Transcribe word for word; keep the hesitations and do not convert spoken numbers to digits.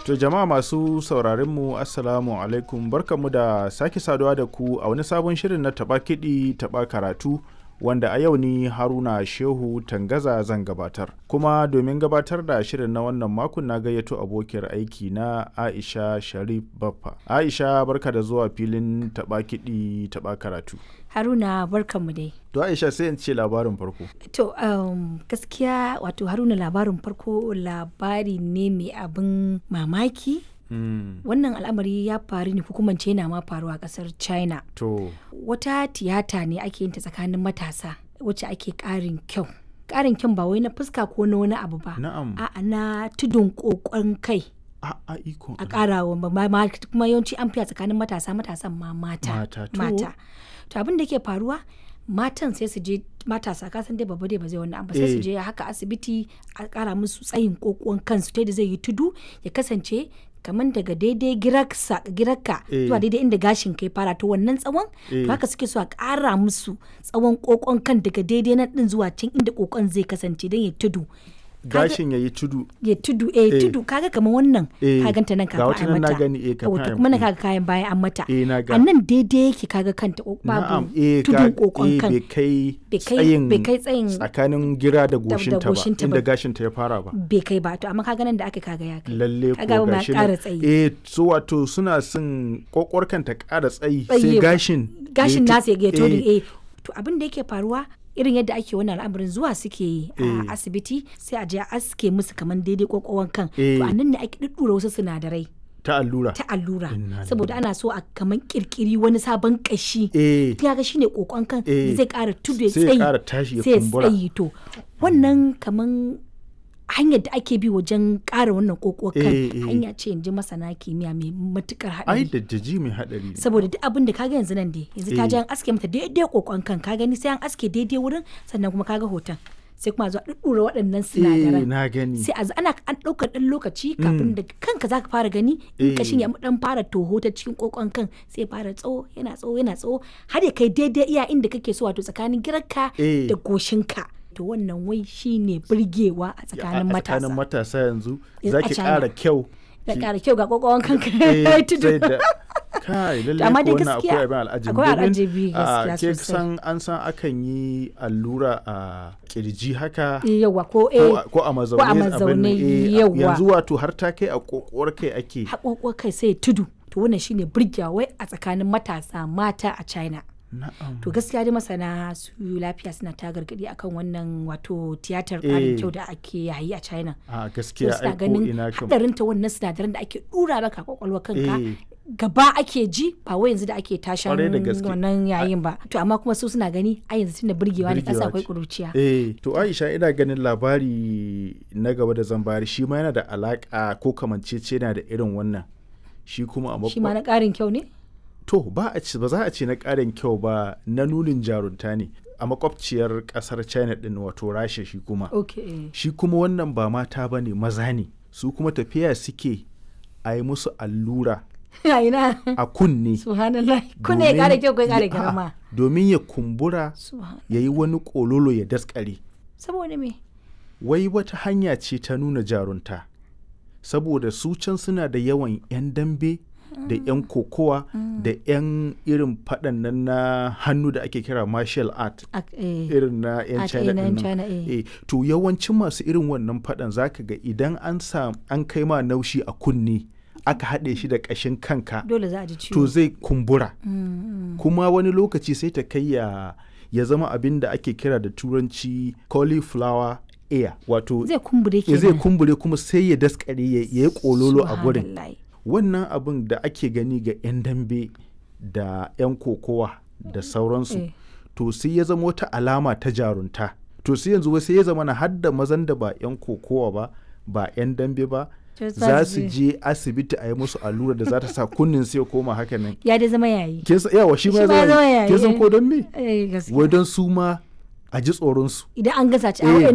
To jama'a masu sauraron mu assalamu alaikum, barkanmu da sake saduwa da ku a wani sabon shirin na taɓa kiɗi taɓa karatu wanda a yau ni Haruna Shehu Tangaza zan gabatar. Kuma domin gabatar da shirin na wannan makon na gayyato abokiyar aiki na Aisha Sharif Baffa. Aisha barka da zuwa filin taɓa kiɗi taɓa karatu. Haruna barkanmu dai. To Aisha sai in ce labarin farko. To um, gaskiya wato Haruna labarin farko labari ne mai abin mamaki. Mm. Wannan al'amari ya faru ne hukumance yana ma faruwa a kasar China. To. Wata tiyata ne ake yin ta tsakanin matasa wacce ake ƙarin kyau. Ƙarin kyau ba wai na fuska ko na wani abu ba. Na'am. A'a na tudun ƙoƙon kai. A a iko. A ƙara wa kuma yawanci an fiya tsakanin matasa matasan ma mata. Mata. To. Mata. To abin da ke faruwa matan sai su je matasa kasan dai babba dai ba zai wannan ba sai su je haka asibiti a kara musu tsayin kokon kansu ta da zai yi tudu ya kasance kamar daga daidai girarka zuwa daidai inda gashin kai fara to wannan tsawon to haka suke so a kara musu tsawon kokon kan daga daidai na din zuwa can inda kokon zai kasance don ya tudu gashin ya yi tudu ya tudu eh, eh tudu kaga kamar wannan eh, ka ganta nan kafin a mata na gani eh kafin a kuma na kaga kayan baya an mata eh, na a nan daidai yake kaga kanta babu eh, tudun kokon kan bai kai tsayin bai kai tsayin tsakanin gira da goshinta ba inda gashinta ya fara ba bai kai ba to amma kaga nan da aka kaga ya kai lalle ko gashi eh so wato suna son kokor kanta ƙara tsayi sai gashin gashin nasa ya to eh to abin da yake faruwa irin yadda ake wannan al'amarin zuwa suke yi a asibiti sai a je a aske musu kamar daidai kokowar kan to a nan ne ake duddura wasu sinadarai ta allura ta allura saboda ana so a kamar kirkiri wani sabon kashi ya ga shine kokon kan zai kara tudu ya tsayi sai ya kara tashi ya kumbura sai to wannan kamar hanyar da ake bi wajen ƙara wannan kokowar kan hanya ce in ji masana kimiyya mai matukar haɗari. Ai da jaji mai haɗari. Saboda duk abin da kaga yanzu nan dai yanzu ka ji an aske mata daidai kokon kan ka gani sai an aske daidai wurin sannan kuma kaga hoton sai kuma zuwa ɗuɗɗura waɗannan sinadaran. na gani. Sai a ana an ɗaukar ɗan lokaci kafin da kanka zaka fara gani in kashin ya ɗan fara toho ta cikin kokon kan sai fara tsawo yana tsawo yana tsawo har ya kai daidai iya inda kake so wato tsakanin girarka da goshinka. To wannan wai shine burgewa a tsakanin matasa. A tsakanin matasa yanzu zaki ƙara kyau. Da ƙara kyau ga kokon kanka tudu. Kai lalle ko wannan akwai abin al'ajabi. Akwai al'ajabi gaskiya sosai. Ke san an san akan yi allura a kirji haka. Yawa ko eh ko a mazaune abin yawa. Yanzu wato har ta kai a kokowar kai ake. A kokowar kai sai tudu. To wannan shine burgewa wai a tsakanin matasa mata a China. Na'am. To gaskiya dai masana su lafiya suna ta gargadi akan wannan wato tiyatar ƙarin kyau da ake yayi a China. A gaskiya ai ko ina kam. Hadarin ta wannan sinadaran da ake dura maka kwakwalwa kanka gaba ake ji ba wai yanzu da ake tashan wannan yayin ba. To amma kuma su suna gani a yanzu tunda burgewa ne kasa akwai kuruciya. Eh to Aisha ina ganin labari na gaba da zan bayar shi ma yana da alaka ko kamanceceniya da irin wannan. Shi kuma a shi ma na ƙarin kyau ne? To ba a ci ba za a ce na ƙarin kyau ba na nunin jarunta ne a makwabciyar ƙasar China din wato Rasha shi kuma. Okay. Shi kuma wannan ba mata ba ne maza ne su kuma tafiya suke a yi musu allura. A kunne. Subhanallah. Kunne ya ƙara kyau ko ya ƙara girma. Domin ya kumbura ya yi wani ƙololo ya daskare. Saboda me? Wai wata hanya ce ta nuna jarunta. Saboda su can suna da yawan 'yan dambe. Da 'yan kokowa mm. da 'yan irin faɗan nan na hannu da ake kira martial art eh. irin na 'yan China din nan eh. eh. To yawancin masu irin wannan faɗan zaka ga idan an sa an kai ma naushi a kunne aka haɗe shi da ƙashin kanka dole za a ji ciwo to zai kumbura mm. kuma wani lokaci sai ta kai ya ya zama abin da ake kira da turanci cauliflower ear wato zai kumbure kenan zai kumbure kuma sai ya daskare ya yi kololo a gurin. Wannan abin da ake gani ga 'yan dambe da 'yan kokowa da sauransu eh. to sai ya zama wata alama ta jarunta to sai yanzu sai ya zama na hadda mazan da ba 'yan kokowa ba ba 'yan dambe ba za su je asibiti a yi musu allura da za ta sa kunnin sai ya koma haka nan ya da zama yayi yawa shi ma zama yayi kin san ko don me eh, wai don su ma a ji tsoron su idan an gasa ci a